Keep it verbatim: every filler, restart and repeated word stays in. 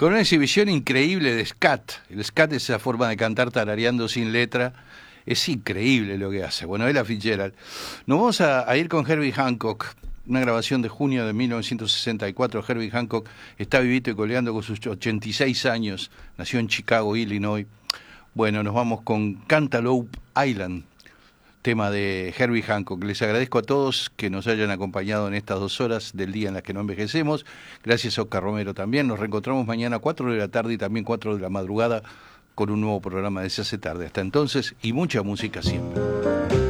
con una exhibición increíble de scat. El scat es esa forma de cantar tarareando sin letra. Es increíble lo que hace. Bueno, Ella Fitzgerald. Nos vamos a, a ir con Herbie Hancock. Una grabación de junio de mil novecientos sesenta y cuatro. Herbie Hancock está vivito y coleando con sus ochenta y seis años. Nació en Chicago, Illinois. Bueno, nos vamos con Cantaloupe Island, tema de Herbie Hancock. Les agradezco a todos que nos hayan acompañado en estas dos horas del día en las que no envejecemos. Gracias a Oscar Romero también. Nos reencontramos mañana a cuatro de la tarde y también cuatro de la madrugada con un nuevo programa de Se hace tarde. Hasta entonces, y mucha música siempre.